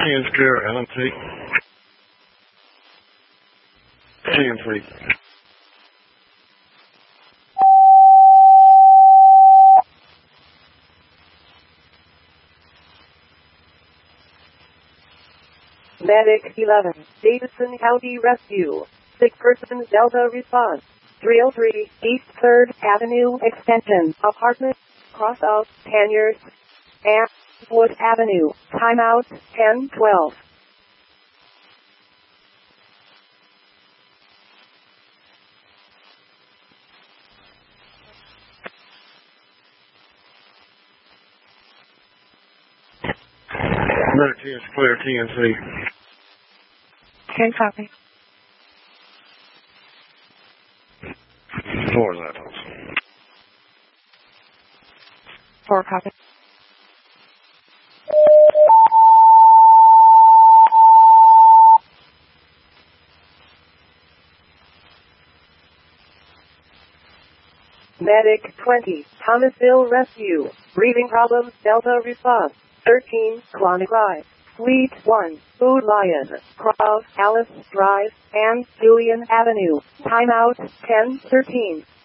Hands clear, LMT. Hands free. Medic 11, Davidson County Rescue. Sick person Delta response. 303 East 3rd Avenue Extension, Apartment, Cross of Tanyard, and Wood Avenue. Timeout 10:12. Medic 10 is clear, TNC. Okay, copy. 4 levels. 4 copy. Medic 20, Thomasville Rescue. Breathing problems, Delta response. 13, Clonic Drive. Suite 1, Food Lion, Cross, Alice Drive, and Julian Avenue. Timeout 10:13.